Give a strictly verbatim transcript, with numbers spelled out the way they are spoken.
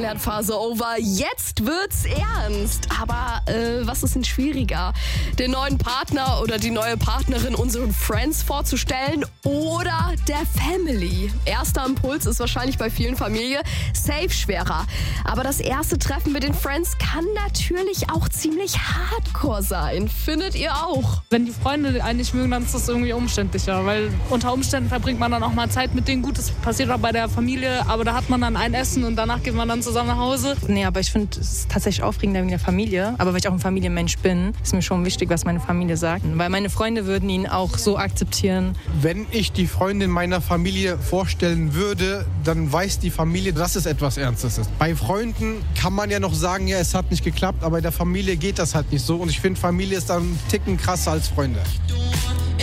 Kennenlernphase over. Jetzt wird's ernst. Aber äh, was ist denn schwieriger? Den neuen Partner oder die neue Partnerin unseren Friends vorzustellen oder der Family? Erster Impuls ist wahrscheinlich bei vielen Familien safe schwerer. Aber das erste Treffen mit den Friends kann natürlich auch ziemlich hardcore sein. Findet ihr auch? Wenn die Freunde einen nicht mögen, dann ist das irgendwie umständlicher, weil unter Umständen verbringt man dann auch mal Zeit mit denen. Gut, das passiert auch bei der Familie, aber da hat man dann ein Essen und danach geht man dann zusammen nach Hause. Nee, aber ich finde es ist tatsächlich aufregender wegen der Familie. Aber weil ich auch ein Familienmensch bin, ist mir schon wichtig, was meine Familie sagt. Weil meine Freunde würden ihn auch so akzeptieren. Wenn ich die Freundin meiner Familie vorstellen würde, dann weiß die Familie, dass es etwas Ernstes ist. Bei Freunden kann man ja noch sagen, ja, es hat nicht geklappt, aber bei der Familie geht das halt nicht so. Und ich finde, Familie ist dann einen Ticken krasser als Freunde.